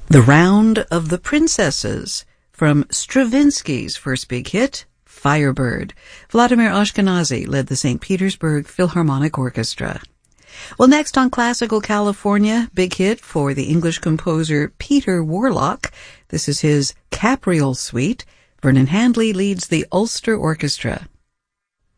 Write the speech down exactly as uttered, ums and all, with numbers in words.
The Round of the Princesses from Stravinsky's first big hit, Firebird. Vladimir Ashkenazy led the Saint Petersburg Philharmonic Orchestra. Well, next on Classical California, big hit for the English composer Peter Warlock. This is his Capriol Suite. Vernon Handley leads the Ulster Orchestra.